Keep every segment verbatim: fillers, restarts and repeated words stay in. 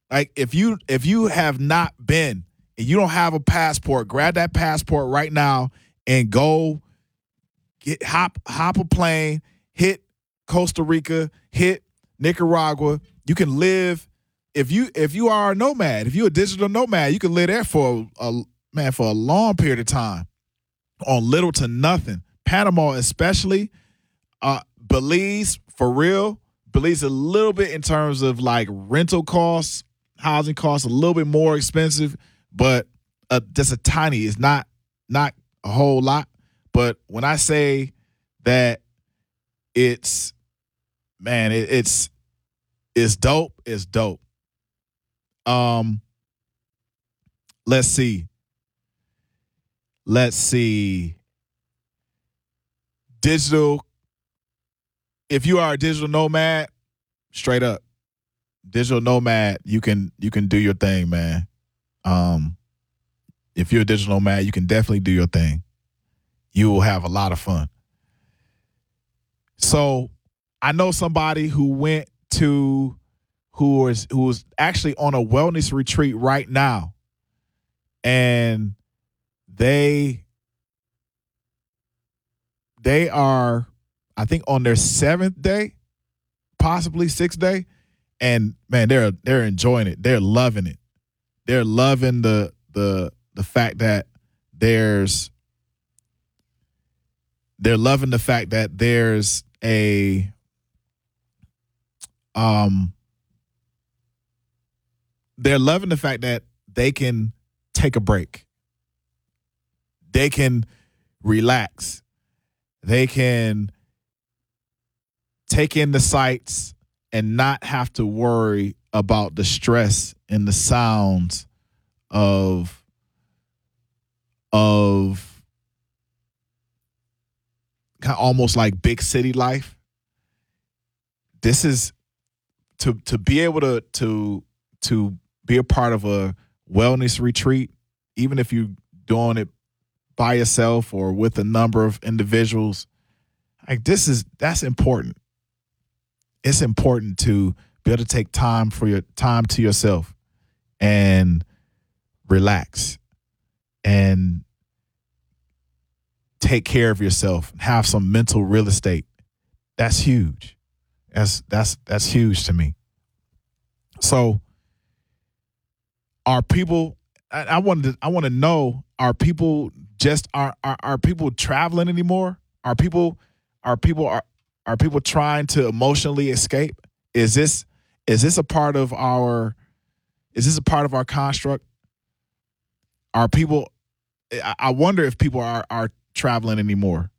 Like if you if you have not been and you don't have a passport, grab that passport right now and go get hop hop a plane, hit Costa Rica, hit Nicaragua. You can live if you if you are a nomad, if you're a digital nomad, you can live there for a, a man for a long period of time on little to nothing. Panama especially, uh, Belize for real. Belize a little bit in terms of like rental costs, housing costs a little bit more expensive, but uh, just a tiny. It's not not a whole lot. But when I say that it's man, it, it's it's dope. It's dope. Um, let's see. Let's see. Digital. If you are a digital nomad, straight up, digital nomad, you can you can do your thing, man. Um, if you're a digital nomad, you can definitely do your thing. You will have a lot of fun. So I know somebody who went to who was who was actually on a wellness retreat right now, and they they are, I think, on their seventh day, possibly sixth day, and man, they're they're enjoying it. They're loving it. They're loving the the the fact that there's they're loving the fact that there's a um they're loving the fact that they can take a break. They can relax. They can take in the sights and not have to worry about the stress and the sounds of of kind of almost like big city life. This is to to be able to to to be a part of a wellness retreat, even if you're doing it by yourself or with a number of individuals. Like this is that's important. It's important to be able to take time for your time to yourself and relax and take care of yourself, have some mental real estate. That's huge. That's that's that's huge to me. So are people I, I wanted to, I want to know, are people just are, are are people traveling anymore? Are people are people are are people trying to emotionally escape? Is this is this a part of our is this a part of our construct? Are people I, I wonder if people are are traveling anymore.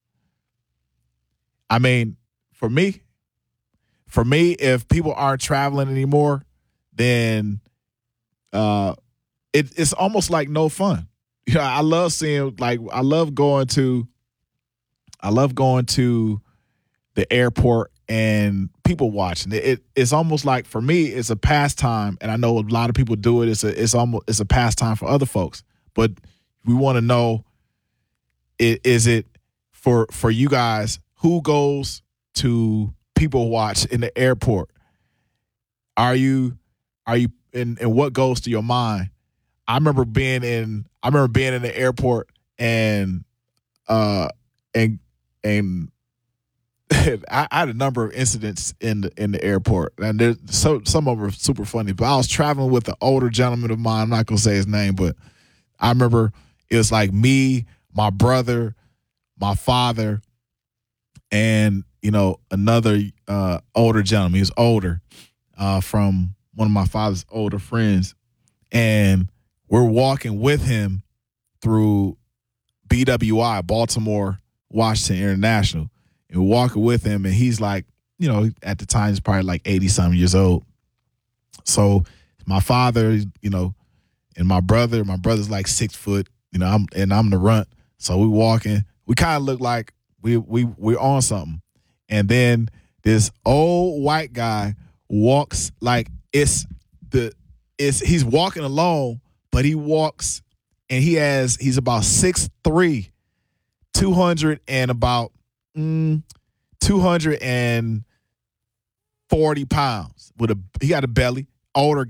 I mean, for me, for me, if people aren't traveling anymore, then uh it, it's almost like no fun. You know, I love seeing like I love going to I love going to the airport and people watching it. it. It's almost like for me, it's a pastime, and I know a lot of people do it. It's a it's almost it's a pastime for other folks. But we want to know, it, is it for for you guys, who goes to people watch in the airport? Are you are you and, and what goes to your mind? I remember being in I remember being in the airport and uh and and I, I had a number of incidents in the in the airport, and there's so some of them are super funny. But I was traveling with an older gentleman of mine. I'm not gonna say his name, but I remember it was like me, my brother, my father, and you know another uh, older gentleman. He was older, uh, from one of my father's older friends, and we're walking with him through B W I, Baltimore Washington International. And we're walking with him, and he's like, you know, at the time, he's probably like eighty-something years old. So my father, you know, and my brother, my brother's like six foot, you know, I'm and I'm the runt. So we walking. We kind of look like we we we're on something. And then this old white guy walks like it's the it's he's walking alone, but he walks and he has he's about six three, two hundred and about Mm, two hundred forty pounds with a he got a belly, older